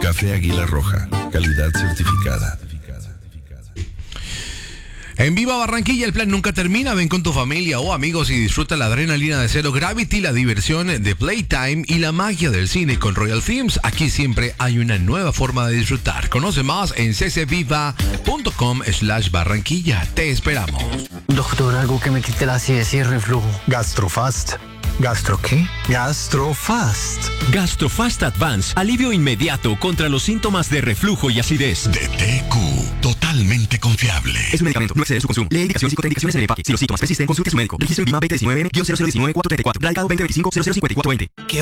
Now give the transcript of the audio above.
Café Águila Roja, calidad certificada. En Viva Barranquilla el plan nunca termina. Ven con tu familia o amigos y disfruta la adrenalina de Zero Gravity, la diversión de Playtime y la magia del cine con Royal Films. Aquí siempre hay una nueva forma de disfrutar. Conoce más en ccviva.com/Barranquilla. Te esperamos. Doctor, algo que me quite la acidez y el reflujo. Gastrofast. ¿Gastro qué? Gastrofast. Gastrofast Advance, alivio inmediato contra los síntomas de reflujo y acidez. De TQ, totalmente confiable. Es un medicamento, no excede su consumo. Lee indicaciones y contraindicaciones en el empaque. Si los síntomas persisten, consulte a su médico. Registro en BIMA 2019-0019-434. Radicado 2025-005420.